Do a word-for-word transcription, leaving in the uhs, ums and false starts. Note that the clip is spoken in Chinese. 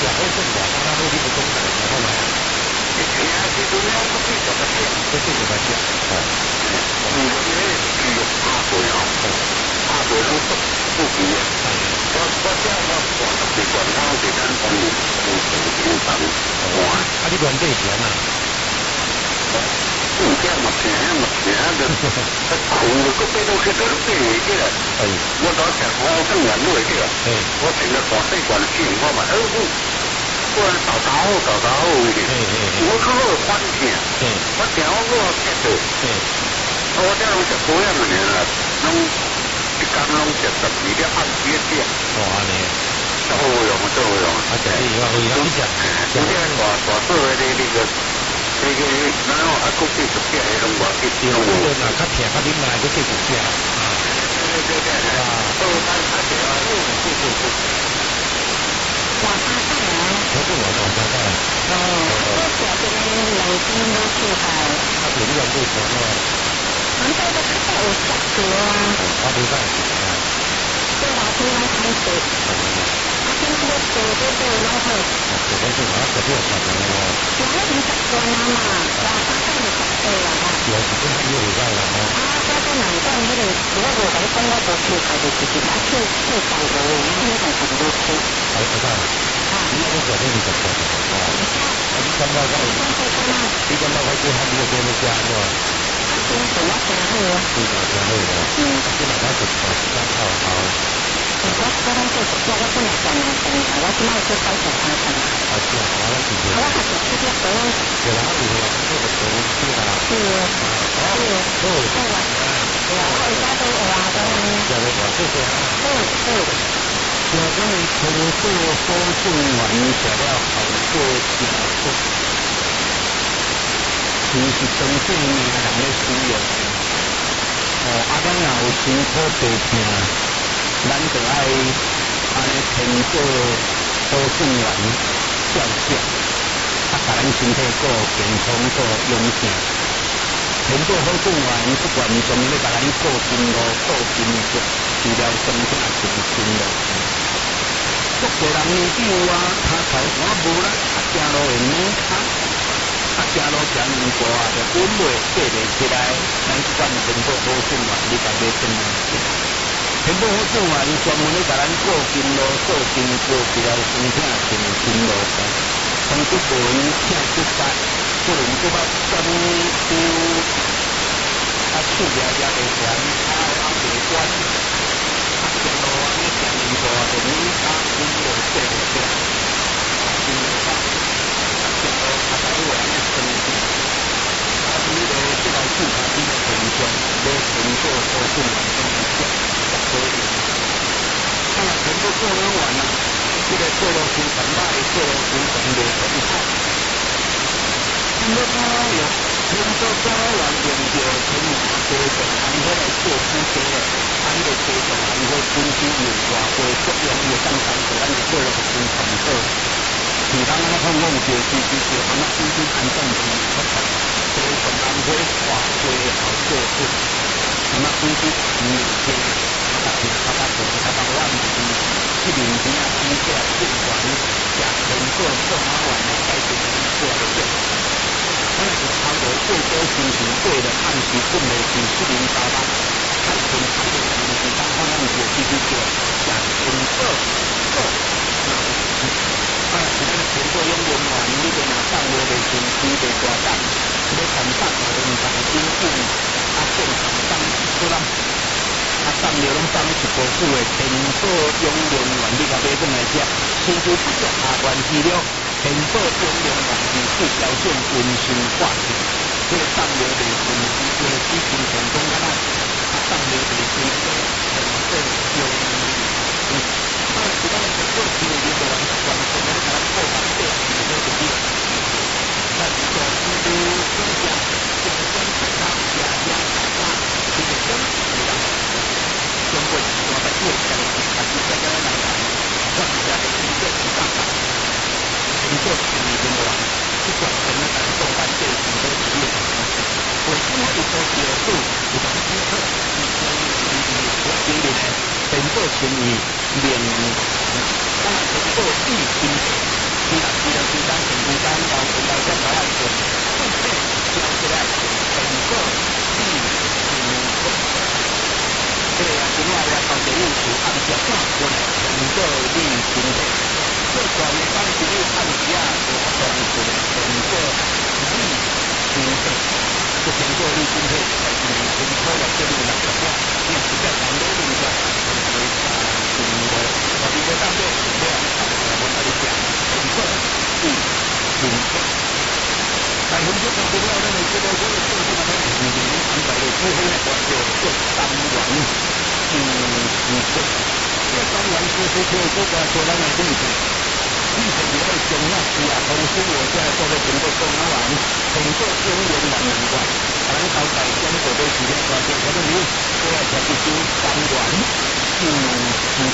好生活，刚刚你不懂的，然后呢？ 以前其实呢，不是这个店， 不是这个店，哦， 嗯，因为是怕鬼哦，怕鬼都不不比啊。我我这样我我特别管他给咱管理有有平常哇， 啊，你管这钱呐？ 嗯，这样嘛平嘛平的，苦的个边都去都是变个了。 哎， 我当时我更难落个， 哎， 我成了大细管进，我嘛呃我我找找好找找好一点，我可好反正，我听我我接受，我这样食过样的啦，拢一工拢食十二粒暗几点， 哇呢， 都好用啊，都好用啊， 啊，这里我我讲讲， 今天大大做的那个那个，然后啊，估计十点拢无一点拢无， 那较甜，较啉来都继续食啊， 对对对，啊，都咱啊这啊，不不不不。 晚上上来， 我不我我大概， 哦，我小这边两斤都是海， 他有这样对什么？ 咱这个看到有价格啊， 他不在啊， 对啊，非常开始，他现在的手都是那个， 我们是拿手电筒的哦， 我那边十多年嘛，晚上上的十岁了哈， 有时间还有在了哦， 啊，这个难怪那个，如果我来讲我不去，他就自己拿去去找人，那种什么都去， 还不在，啊，你那个那个什么哦，你看到在，你看到我最后一个多的家是吧？ 今天我想好了， 对的，对的，嗯，今晚他是早上好好。 我我刚刚做手术，我本来想拿等的，我今晚就开始查看。 啊，是啊，我是觉得。 我还是去掉头。 对啦，你说这个头是啊。 是。是。 哦。 对啦。对啊，我而家都有啊，都。 对对对，谢谢啊。 对对。 我讲从做保证完食了后做加速，其实真正命人咧需要。哦，啊，咱若有辛苦白疼，咱就爱安尼通过保证完照射，啊，把咱身体个健康个养正。通过保证完是完全咧把咱个筋路、个筋骨治疗真正全身路。足多人研究啊，他头山无力，啊，走路会软脚，啊，走路行唔大就稳袂爬袂起来。咱即款全部保证完，你家己先来食。全部保证完，专门咧甲咱个筋路、个筋骨治疗身体全身路线。从骨盆、请骨发，个人骨发专有啊，手抓抓袂悬，啊啊袂管。啊，走路安尼行唔大就软脚。筋络对不对？筋络法，走路较早有安尼生病，啊，你个这个四条筋的平衡，要通过保证完整来讲，才可以。啊，全部做了完了，这个做了新陈代谢，做了新陈代谢很好。那么有全部做完用着全麻这种安回来做出这个。安个这种安个分析有偌多作用，有当当时咱就做了个新创作。其他那个方面就其实就安那分析安正题，我看这种安会画最好做出，安那分析有些啊，其他他做他帮我们去领钱啊，分析啊，宣传假成做做好完了，再去做个变。那是超过最多心情对的，按时困的是四零八八。太平常的东西，当他们就必须做讲工作做，啊，其他的全部用用完，你边啊上落的情绪的大胆，你看上落的场景景，啊现场上出来，啊上落拢上一部数的全部用用完，你甲买转来吃，其实不是下关系了，全部用用完是去调整温馨化气，这个上落的情绪，这个激情成功个啦。上流的是很正有嗯，那其他的做起的一个完完全能把它扩大对比的这个地方，那这个是增加这个增加加加加这个增值的，中国我们做起来还是大家来讲，让大家的一个是大大，能够是一个的，不管我们来做完这个都是越好的。我今天一说结束，一个顾客。我今日呢，全部成为零，当然全部预期， 是啊，是啊，是当成是当到现在才搞来做，正确标出来，成果是成功。这个啊，今仔日到第五次暗时看过来，成果你成功。最悬的当时你暗时啊，无法当成成果你成功。这成果你成功，但是你成功了这里六十点，你实在难努力个，成为三成功。我哋要当做成功，我跟你讲，成果是成功。但很多同学要认为这个我的政治的问题，你们安排的之后呢，我就做三元是是的。这三元其实就这个做咱的例子，例子也会讲那是啊，同时我现在做的整个公安网，整个中原两难关，咱搞改先做的时间关键，可能你我要讲一句三元是是。